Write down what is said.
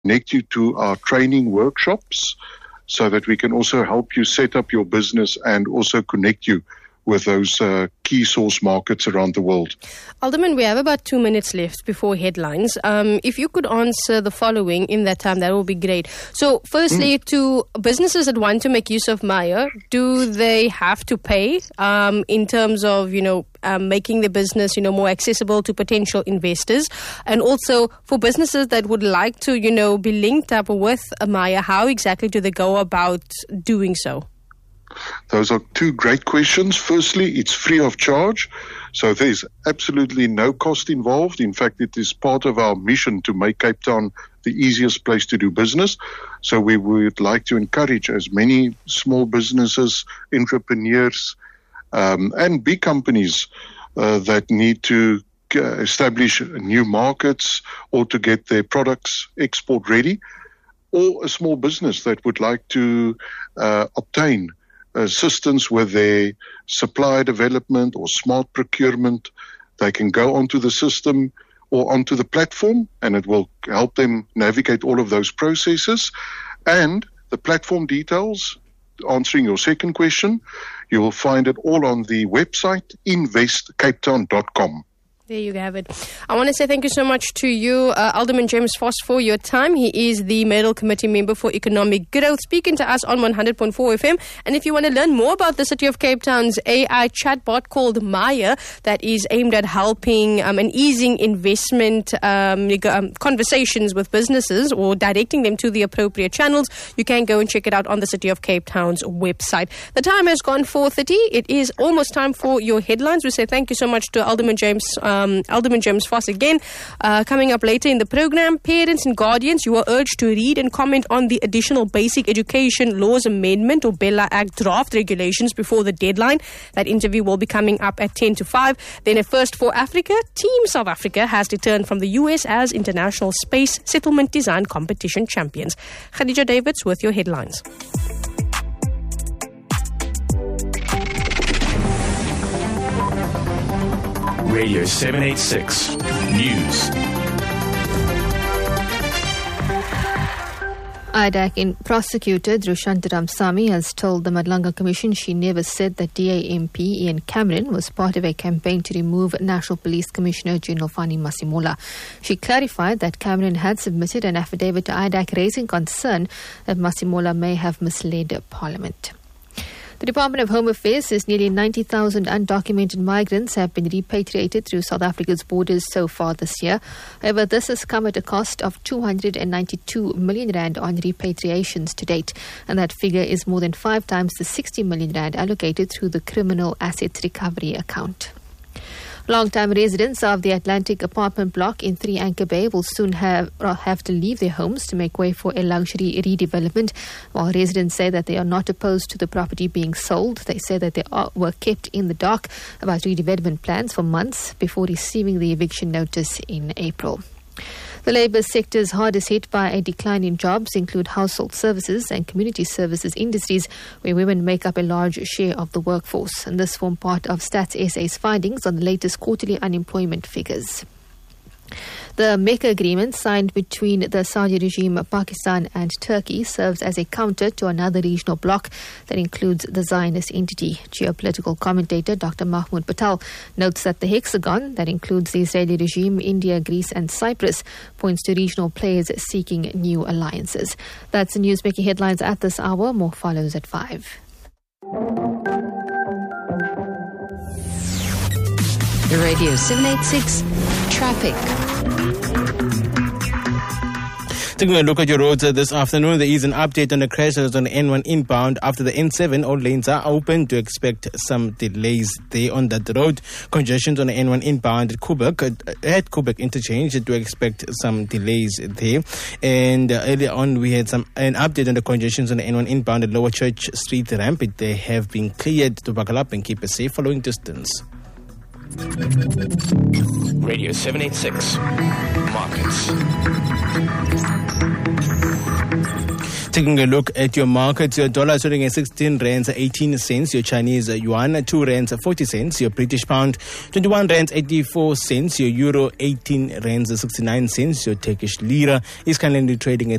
connect you to our training workshops so that we can also help you set up your business and also connect you with those key source markets around the world. Alderman, we have about 2 minutes left before headlines. If you could answer the following in that time, that would be great. So, firstly, to businesses that want to make use of Maya, do they have to pay in terms of, making the business, more accessible to potential investors? And also, for businesses that would like to, be linked up with Maya, how exactly do they go about doing so? Those are two great questions. Firstly, it's free of charge, so there's absolutely no cost involved. In fact, it is part of our mission to make Cape Town the easiest place to do business. So we would like to encourage as many small businesses, entrepreneurs, and big companies that need to establish new markets or to get their products export ready, or a small business that would like to obtain assistance with their supply development or smart procurement. They can go onto the system or onto the platform, and it will help them navigate all of those processes. And the platform details, answering your second question, you will find it all on the website investcapetown.com. There you have it. I want to say thank you so much to you, Alderman James Voss, for your time. He is the Medal Committee Member for Economic Growth, speaking to us on 100.4 FM. And if you want to learn more about the City of Cape Town's AI chatbot called Maya, that is aimed at helping and easing investment conversations with businesses or directing them to the appropriate channels, you can go and check it out on the City of Cape Town's website. The time has gone 4:30. It is almost time for your headlines. We say thank you so much to Alderman James Voss again. Coming up later in the program, parents and guardians, you are urged to read and comment on the Additional Basic Education Laws Amendment or BELA Act draft regulations before the deadline. That interview will be coming up at 10 to 5. Then a first for Africa. Team South Africa has returned from the US as International Space Settlement Design Competition champions. Khadija Davids with your headlines. Radio 786 News. IDAC prosecutor Drushant Ramsamy has told the Madlanga Commission she never said that DA MP Ian Cameron was part of a campaign to remove National Police Commissioner General Fani Masimola. She clarified that Cameron had submitted an affidavit to IDAC raising concern that Masimola may have misled Parliament. The Department of Home Affairs says nearly 90,000 undocumented migrants have been repatriated through South Africa's borders so far this year. However, this has come at a cost of 292 million rand on repatriations to date, and that figure is more than 5 times the 60 million rand allocated through the Criminal Assets Recovery account. Long-time residents of the Atlantic apartment block in 3 Anchor Bay will soon have to leave their homes to make way for a luxury redevelopment. While residents say that they are not opposed to the property being sold, they say that they were kept in the dark about redevelopment plans for months before receiving the eviction notice in April. The labour sectors hardest hit by a decline in jobs include household services and community services industries, where women make up a large share of the workforce. And this formed part of Stats SA's findings on the latest quarterly unemployment figures. The Mecca Agreement signed between the Saudi regime, Pakistan and Turkey serves as a counter to another regional bloc that includes the Zionist entity. Geopolitical commentator Dr. Mahmoud Patel notes that the hexagon, that includes the Israeli regime, India, Greece and Cyprus, points to regional players seeking new alliances. That's the news making headlines at this hour. More follows at 5. Radio 786 Traffic. Taking a look at your roads this afternoon, there is an update on the crashes on the N1 inbound. After the N7, all lanes are open. To expect some delays there on that road. Congestions on the N1 inbound at Kubek interchange. To expect some delays there. And earlier on, we had an update on the congestions on the N1 inbound at Lower Church Street ramp. They have been cleared to buckle up and keep a safe following distance. Radio 786 Markets. Taking a look at your markets, your dollar is trading at 16 rands 18 cents, your Chinese yuan 2 rands 40 cents, your British pound 21 rands 84 cents, your euro 18 rands 69 cents, your Turkish lira is currently trading at